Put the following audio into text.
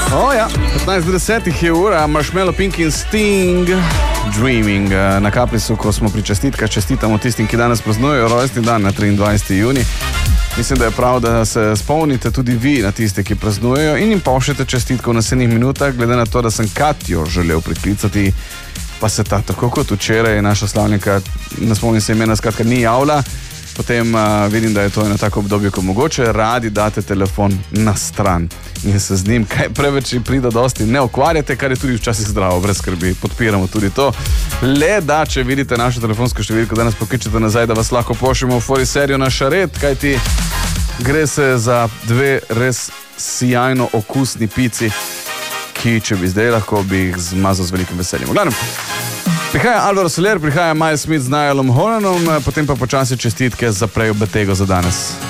Ja, 15:10 je ura, Marshmallow, Pink in Sting, Dreaming. Na Kaplisu, ko smo pri čestitkah, čestitamo tistim, ki danes praznujejo rojstni dan na 23. juni. Mislim, da je prav, da se spomnite tudi vi na tiste, ki praznujejo in jim pošljete čestitko v naslednjih minutah, glede na to, da sem Katjo želel priklicati, pa se ta, tako kot včeraj, naša slavnika, ne spomnim se imena, skratka ni javila. Potem vidim, da je to eno tako obdobje, ko mogoče radi date telefon na stran in se z njim kaj preveč prida dosti ne ukvarjate, kar je tudi včasih zdravo, brez skrbi, podpiramo tudi to. Le da, če vidite našo telefonsko številko, da nas pokličete nazaj, da vas lahko pošljemo v fori serijo na šaret, kajti gre se za dve res sijajno okusni pici, ki, če bi zdaj lahko, bi jih zmazal z velikim veseljem. V glavnem, prihaja Alvaro Soler, prihaja Miles Smith z Niallom Horanom, potem pa počasi čestitke za prej Betego za danes.